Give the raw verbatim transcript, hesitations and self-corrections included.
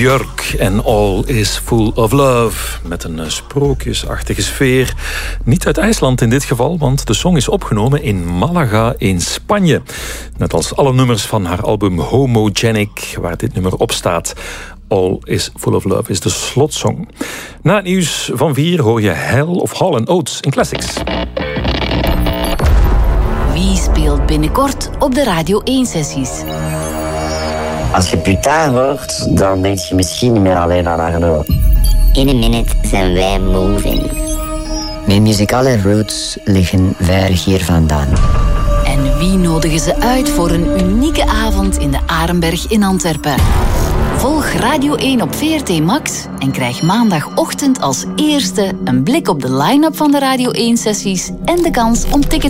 Björk en All is Full of Love. Met een sprookjesachtige sfeer. Niet uit IJsland in dit geval, want de song is opgenomen in Malaga in Spanje. Net als alle nummers van haar album Homogenic, waar dit nummer op staat. All is Full of Love is de slotsong. Na het nieuws van vier hoor je Hell of Hall and Oates in Classics. Wie speelt binnenkort op de Radio één-sessies? Als je Putain hoort, dan denk je misschien niet meer alleen aan Arno. In een minute zijn wij moving. Mijn muzikale roots liggen ver hier vandaan. En wie nodigen ze uit voor een unieke avond in de Arenberg in Antwerpen? Volg Radio één op V R T Max en krijg maandagochtend als eerste een blik op de line-up van de Radio één-sessies en de kans om tickets